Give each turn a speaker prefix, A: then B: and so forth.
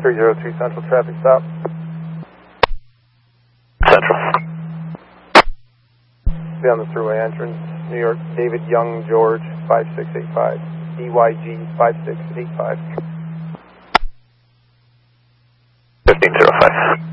A: 302 Central traffic stop.
B: Central.
A: Be on the thruway entrance, New York, David Young George, 5685. DYG 5685.
B: 1505.